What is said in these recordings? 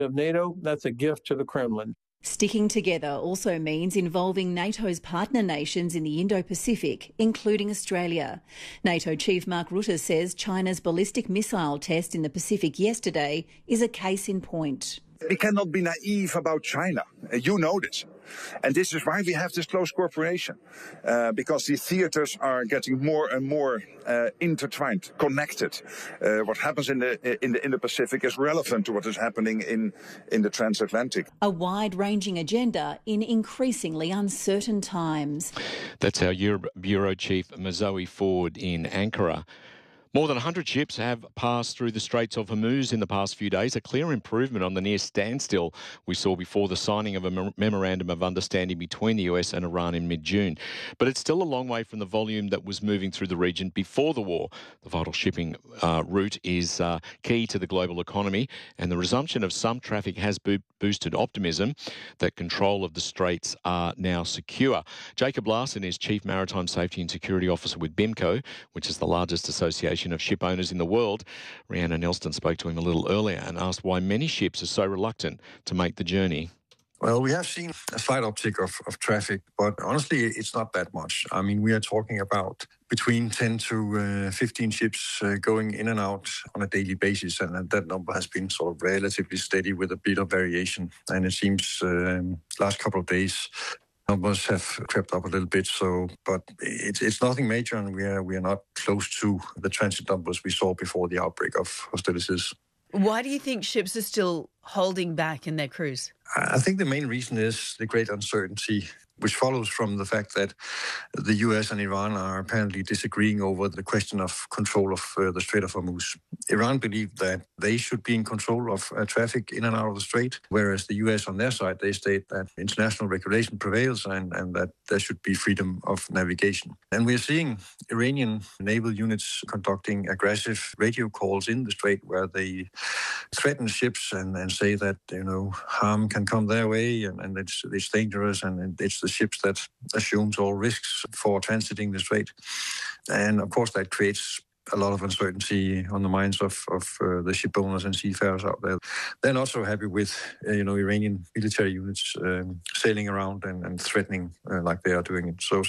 of NATO, that's a gift to the Kremlin. Sticking together also means involving NATO's partner nations in the Indo-Pacific, including Australia. NATO Chief Mark Rutte says China's ballistic missile test in the Pacific yesterday is a case in point. We cannot be naive about China. You know this. And this is why we have this close cooperation, because the theaters are getting more and more intertwined, connected. What happens in the Pacific is relevant to what is happening in the transatlantic. A wide-ranging agenda in increasingly uncertain times. That's our Bureau Chief Mozoe Ford in Ankara. More than 100 ships have passed through the Straits of Hormuz in the past few days, a clear improvement on the near standstill we saw before the signing of a memorandum of understanding between the US and Iran in mid-June. But it's still a long way from the volume that was moving through the region before the war. The vital shipping route is key to the global economy, and the resumption of some traffic has boosted optimism that control of the straits are now secure. Jacob Larson is Chief Maritime Safety and Security Officer with BIMCO, which is the largest association of ship owners in the world. Rhiannon Nelston spoke to him a little earlier and asked why many ships are so reluctant to make the journey. Well, we have seen a slight uptick of traffic, but honestly, it's not that much. I mean, we are talking about between 10 to 15 ships going in and out on a daily basis, and that number has been sort of relatively steady with a bit of variation. And it seems last couple of days, numbers have crept up a little bit, but it's nothing major, and we are not close to the transit numbers we saw before the outbreak of hostilities. Why do you think ships are still holding back in their cruise? I think the main reason is the great uncertainty, which follows from the fact that the US and Iran are apparently disagreeing over the question of control of the Strait of Hormuz. Iran believe that they should be in control of traffic in and out of the strait, whereas the US on their side, they state that international regulation prevails and that there should be freedom of navigation. And we're seeing Iranian naval units conducting aggressive radio calls in the strait where they threaten ships and say that, harm can come their way and it's dangerous, and it's the ships that assumes all risks for transiting the strait. And of course that creates a lot of uncertainty on the minds of the ship owners and seafarers out there. They're not so happy with Iranian military units sailing around and threatening like they are doing it. So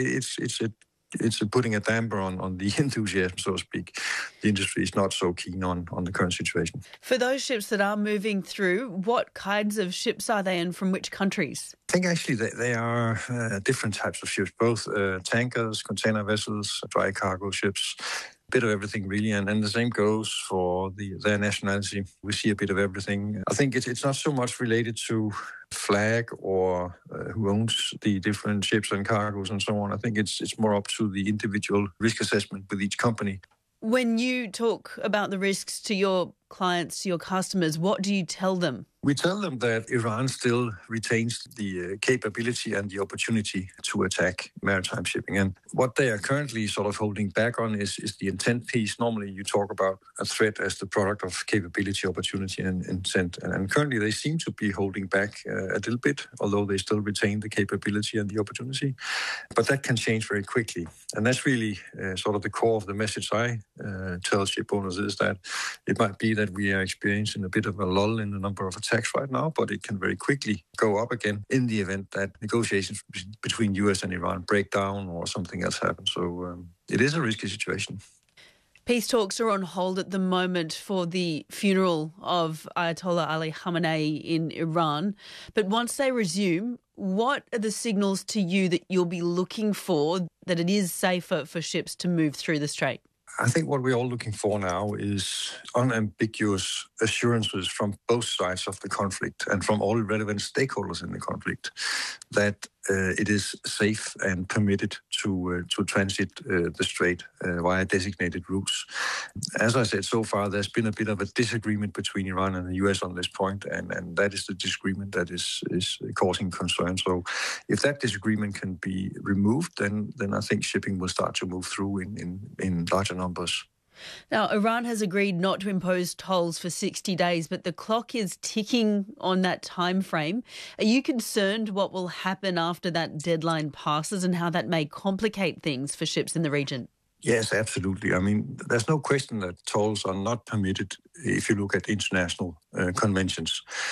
it's putting a damper on the enthusiasm, so to speak. The industry is not so keen on the current situation. For those ships that are moving through, what kinds of ships are they and from which countries? I think actually they are different types of ships, both tankers, container vessels, dry cargo ships, a bit of everything really, and the same goes for their nationality. We see a bit of everything. I think it's not so much related to flag or who owns the different ships and cargoes and so on. I think it's more up to the individual risk assessment with each company. When you talk about the risks to your clients, to your customers, what do you tell them? We tell them that Iran still retains the capability and the opportunity to attack maritime shipping. And what they are currently sort of holding back on is the intent piece. Normally you talk about a threat as the product of capability, opportunity, and intent. And currently they seem to be holding back a little bit, although they still retain the capability and the opportunity. But that can change very quickly. And that's really sort of the core of the message I tell ship owners, is that it might be that we are experiencing a bit of a lull in the number of attacks right now, but it can very quickly go up again in the event that negotiations between US and Iran break down or something else happens. So it is a risky situation. Peace talks are on hold at the moment for the funeral of Ayatollah Ali Khamenei in Iran. But once they resume, what are the signals to you that you'll be looking for that it is safer for ships to move through the strait? I think what we're all looking for now is unambiguous assurances from both sides of the conflict and from all relevant stakeholders in the conflict that it is safe and permitted to transit the strait via designated routes. As I said, so far there's been a bit of a disagreement between Iran and the US on this point, and that is the disagreement that is causing concern. So if that disagreement can be removed, then I think shipping will start to move through in larger numbers. Now, Iran has agreed not to impose tolls for 60 days, but the clock is ticking on that time frame. Are you concerned what will happen after that deadline passes and how that may complicate things for ships in the region? Yes, absolutely. I mean, there's no question that tolls are not permitted if you look at international conventions.